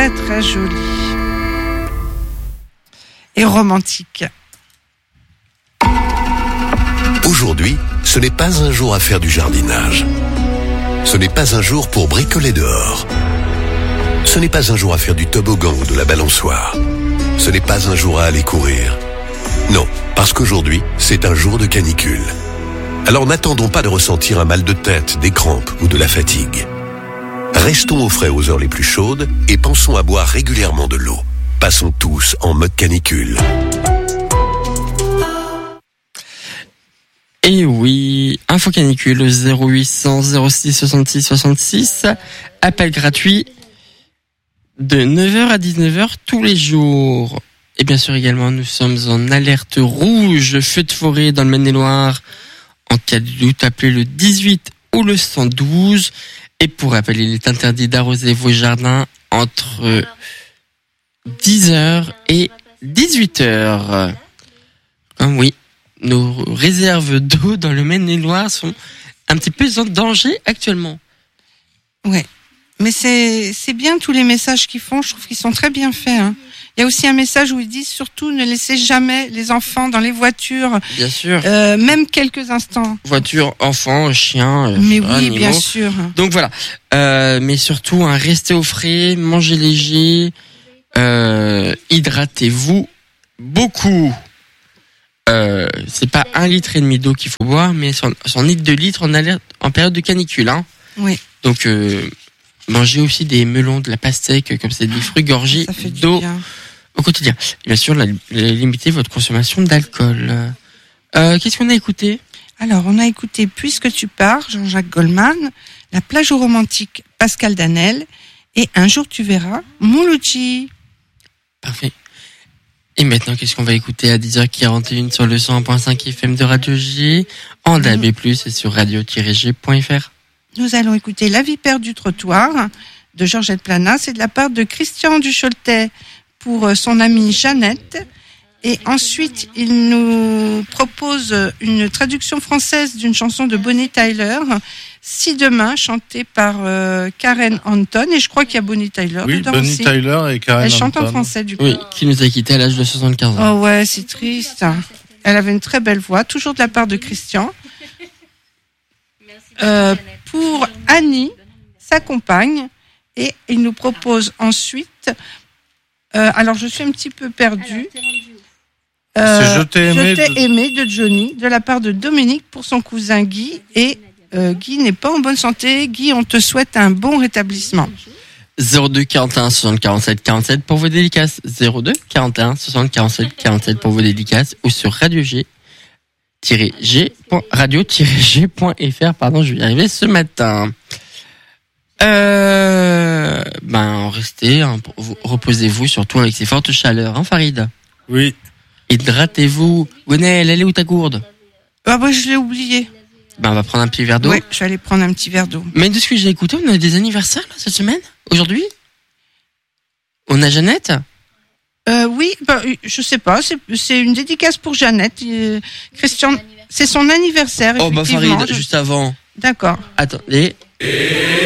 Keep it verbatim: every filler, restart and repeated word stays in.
très très joli et romantique. Aujourd'hui, ce n'est pas un jour à faire du jardinage. Ce n'est pas un jour pour bricoler dehors. Ce n'est pas un jour à faire du toboggan ou de la balançoire. Ce n'est pas un jour à aller courir. Non, parce qu'aujourd'hui, c'est un jour de canicule. Alors n'attendons pas de ressentir un mal de tête, des crampes ou de la fatigue. Restons au frais aux heures les plus chaudes et pensons à boire régulièrement de l'eau. Passons tous en mode canicule. Et oui, info canicule zéro huit cents zéro six soixante-six soixante-six, appel gratuit de neuf heures à dix-neuf heures tous les jours. Et bien sûr également, nous sommes en alerte rouge, feu de forêt dans le Maine-et-Loire. En cas de doute, appelez le dix-huit ou le cent douze. Et pour rappel, il est interdit d'arroser vos jardins entre dix heures et dix-huit heures. Ah oui, nos réserves d'eau dans le Maine-et-Loire sont un petit peu en danger actuellement. Ouais, mais c'est c'est bien tous les messages qu'ils font. Je trouve qu'ils sont très bien faits. Hein. Il y a aussi un message où ils disent surtout ne laissez jamais les enfants dans les voitures. Bien sûr. Euh, même quelques instants. Voiture, enfants, chiens. Mais oui, animaux. bien sûr. Donc voilà. Euh, mais surtout, hein, restez au frais, mangez léger, euh, hydratez-vous beaucoup. Euh, c'est pas un litre et demi d'eau qu'il faut boire, mais son, son litre de litre en alerte, en période de canicule, hein. Oui. Donc, euh, mangez aussi des melons, de la pastèque, comme c'est des fruits gorgés d'eau au quotidien. Et bien sûr, la, la, limitez votre consommation d'alcool. Euh, qu'est-ce qu'on a écouté? Alors, on a écouté Puisque tu pars, Jean-Jacques Goldman, La plage aux romantiques, Pascal Danel, et Un jour tu verras, Mouloudji. Parfait. Et maintenant, qu'est-ce qu'on va écouter à dix heures quarante et une sur le cent un virgule cinq F M de Radio G, en D A B plus, et sur radio tiret g point f r. Nous allons écouter La vipère du trottoir de Georgette Plana. C'est de la part de Christian Ducholtet pour son amie Jeannette. Et ensuite, il nous propose une traduction française d'une chanson de Bonnie Tyler, Si demain, chantée par euh, Karen Anton. Et je crois qu'il y a Bonnie Tyler oui, dedans Bonnie aussi. Tyler et Karen Elle chante Anton. en français, du coup. Oui, qui nous a quittés à l'âge de soixante-quinze ans. Oh ouais, c'est triste. Elle avait une très belle voix, toujours de la part de Christian. Euh, pour Annie, sa compagne, et il nous propose ensuite. Euh, alors, je suis un petit peu perdue. Euh, C'est Je t'ai aimé, Je t'ai de... aimé de Johnny, de la part de Dominique pour son cousin Guy. Et euh, Guy n'est pas en bonne santé. Guy, on te souhaite un bon rétablissement. zéro deux quarante et un soixante quarante-sept quarante-sept pour vos dédicaces. zéro deux quarante et un soixante quarante-sept quarante-sept pour vos dédicaces ou sur radio G. G, radio G point f r, pardon, je vais y arriver ce matin. Euh, ben, restez, hein, reposez-vous, surtout avec ces fortes chaleurs, hein, Farid? Oui. Hydratez-vous. Gwenaëlle, elle est où ta gourde? Ah bah, je l'ai oublié. Ben, on va prendre un petit verre d'eau. Oui, je vais aller prendre un petit verre d'eau. Mais de ce que j'ai écouté, on a des anniversaires, là, cette semaine? Aujourd'hui? On a Jeannette? Euh, oui, bah, je sais pas, c'est, c'est une dédicace pour Jeannette. Euh, Christian, c'est son anniversaire, oh, bah, effectivement. Farid, je... juste avant. D'accord. Attendez.